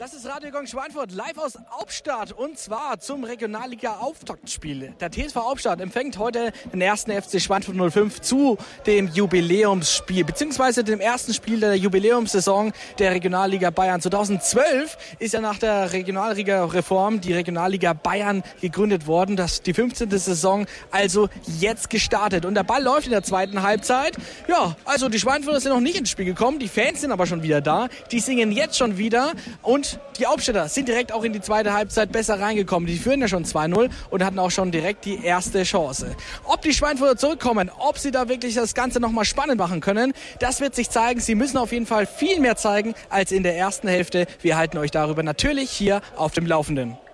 Das ist Radio Gong Schweinfurt live aus Hauptstadt und zwar zum Regionalliga-Auftaktspiel. Der TSV Hauptstadt empfängt heute den ersten FC Schweinfurt 05 zu dem Jubiläumsspiel, beziehungsweise dem ersten Spiel der Jubiläumssaison der Regionalliga Bayern. 2012 ist ja nach der Regionalliga-Reform die Regionalliga Bayern gegründet worden. Das ist die 15. Saison, also jetzt gestartet. Und der Ball läuft in der zweiten Halbzeit. Ja, also die Schweinfurter sind noch nicht ins Spiel gekommen, die Fans sind aber schon wieder da. Die singen jetzt schon wieder und die Hauptstädter sind direkt auch in die zweite Halbzeit besser reingekommen. Die führen ja schon 2-0 und hatten auch schon direkt die erste Chance. Ob die Schweinfurter zurückkommen, ob sie da wirklich das Ganze nochmal spannend machen können, das wird sich zeigen. Sie müssen auf jeden Fall viel mehr zeigen als in der ersten Hälfte. Wir halten euch darüber natürlich hier auf dem Laufenden.